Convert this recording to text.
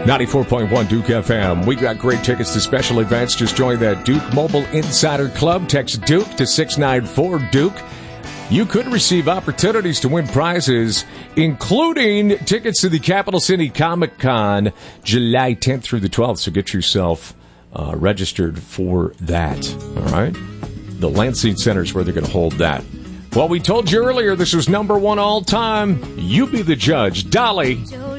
94.1 Duke FM. We got great tickets to special events. Just join that Duke Mobile Insider Club. Text Duke to 694-DUKE. You could receive opportunities to win prizes, including tickets to the Capital City Comic Con, July 10th through the 12th. So get yourself registered for that. All right? The Lansing Center is where they're going to hold that. Well, we told you earlier this was number one all time. You be the judge. Dolly.